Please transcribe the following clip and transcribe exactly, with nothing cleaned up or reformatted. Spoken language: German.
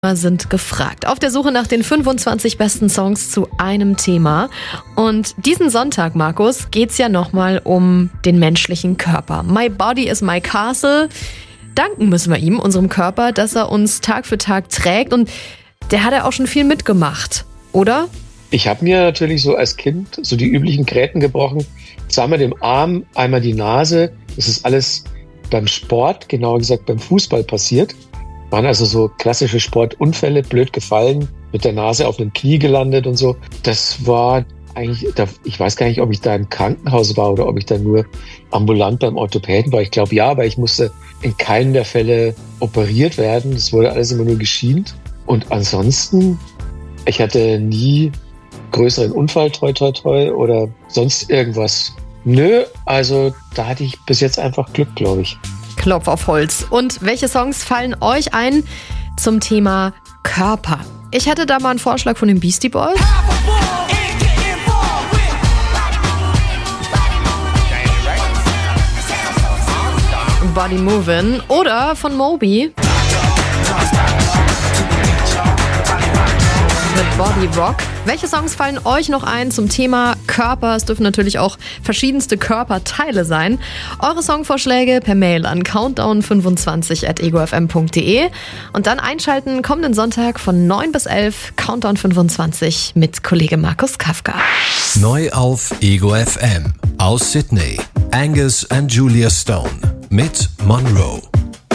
Sind gefragt. Auf der Suche nach den fünfundzwanzig besten Songs zu einem Thema. Und diesen Sonntag, Markus, geht's ja nochmal um den menschlichen Körper. My body is my castle. Danken müssen wir ihm, unserem Körper, dass er uns Tag für Tag trägt. Und der hat ja auch schon viel mitgemacht, oder? Ich habe mir natürlich so als Kind so die üblichen Gräten gebrochen. Zweimal den Arm, einmal die Nase. Das ist alles beim Sport, genauer gesagt beim Fußball passiert. Waren also so klassische Sportunfälle, blöd gefallen, mit der Nase auf dem Knie gelandet und so. Das war eigentlich, ich weiß gar nicht, ob ich da im Krankenhaus war oder ob ich da nur ambulant beim Orthopäden war. Ich glaube ja, aber ich musste in keinem der Fälle operiert werden. Das wurde alles immer nur geschient. Und ansonsten, ich hatte nie größeren Unfall, toi, toi, toi, oder sonst irgendwas. Nö, also da hatte ich bis jetzt einfach Glück, glaube ich. Klopf auf Holz. Und welche Songs fallen euch ein zum Thema Körper? Ich hatte da mal einen Vorschlag von den Beastie Boys. Body Movin' oder von Moby mit Body Rock. Welche Songs fallen euch noch ein zum Thema Körper? Es dürfen natürlich auch verschiedenste Körperteile sein. Eure Songvorschläge per Mail an countdown fünfundzwanzig at ego f m punkt d e und dann einschalten kommenden Sonntag von neun bis elf Countdown fünfundzwanzig mit Kollege Markus Kafka. Neu auf Ego F M aus Sydney. Angus and Julia Stone mit Monroe.